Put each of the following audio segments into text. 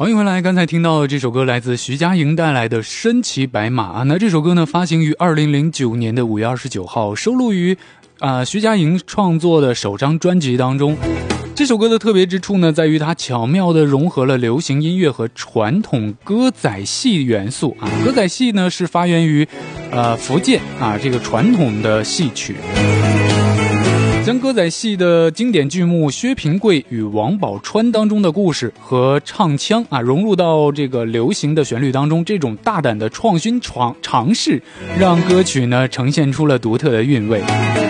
欢迎回来，刚才听到的这首歌来自徐佳莹带来的《身骑白马》。那这首歌呢，发行于2009年的5月29号，收录于徐佳莹创作的首张专辑当中。这首歌的特别之处呢，在于它巧妙地融合了流行音乐和传统歌仔戏元素啊。歌仔戏呢是发源于福建啊这个传统的戏曲。将歌仔戏的经典剧目薛平贵与王宝钏当中的故事和唱腔啊融入到这个流行的旋律当中，这种大胆的创新尝试让歌曲呢呈现出了独特的韵味。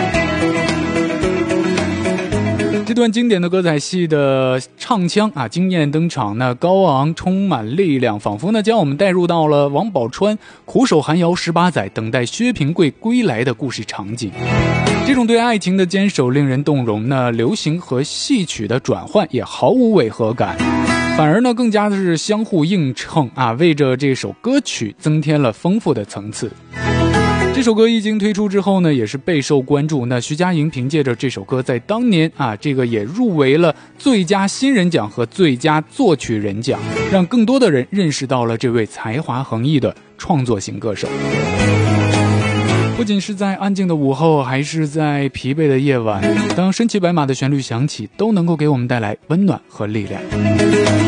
这段经典的歌仔戏的唱腔啊惊艳登场，那高昂充满力量，仿佛呢将我们带入到了王宝钏苦守寒窑18载等待薛平贵归来的故事场景。这种对爱情的坚守令人动容，那流行和戏曲的转换也毫无违和感，反而呢更加的是相互映衬啊，为着这首歌曲增添了丰富的层次。这首歌一经推出之后呢，也是备受关注。那徐佳莹凭借着这首歌，在当年啊，这个也入围了最佳新人奖和最佳作曲人奖，让更多的人认识到了这位才华横溢的创作型歌手。不仅是在安静的午后，还是在疲惫的夜晚，当身骑白马的旋律响起，都能够给我们带来温暖和力量。